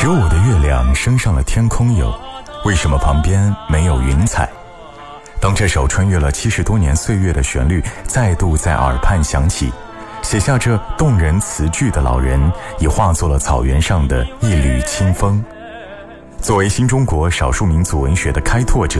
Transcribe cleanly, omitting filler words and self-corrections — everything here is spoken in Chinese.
15的月亮升上了天空有，为什么旁边没有云彩？当这首穿越了70多年岁月的旋律再度在耳畔响起，写下这动人词句的老人已化作了草原上的一缕清风。作为新中国少数民族文学的开拓者，